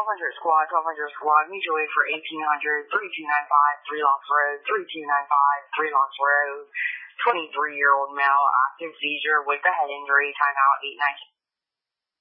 squad, 1200 squad, mutual aid for 1800, 3295, 3 Locks Road, 3295, 3 Locks Road, 23-year-old male, active seizure with a head injury, timeout 819.